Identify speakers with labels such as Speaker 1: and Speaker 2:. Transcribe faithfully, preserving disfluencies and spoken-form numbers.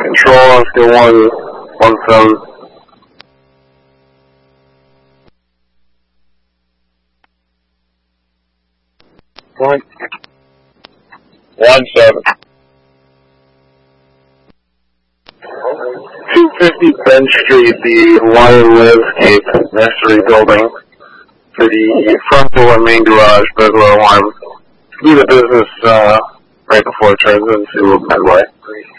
Speaker 1: Control, Oscar one, one seven. Point. One seven. two fifty Bench Street, the Lion Landscape Nursery Building. For the front door and main garage, but I want to leave the business uh, right before it turns into a Medway.